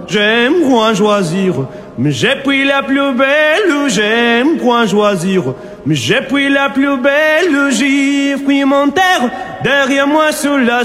j'aime point choisir. Mais j'ai pris la plus belle, j'aime point choisir. Mais j'ai pris la plus belle, j'ai pris mon terre derrière moi sous la